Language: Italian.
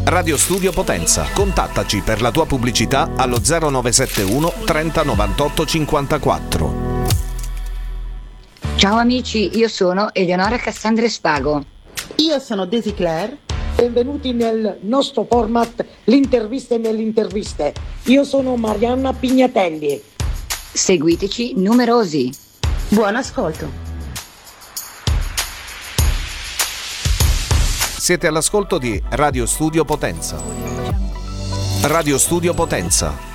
Radio Studio Potenza. Contattaci per la tua pubblicità allo 0971 30 98 54. Ciao amici, io sono Eleonora Cassandre Spago. Io sono Daisy Claire. Benvenuti nel nostro format L'intervista nelle interviste. Io sono Marianna Pignatelli. Seguiteci numerosi. Buon ascolto. Siete all'ascolto di Radio Studio Potenza. Radio Studio Potenza.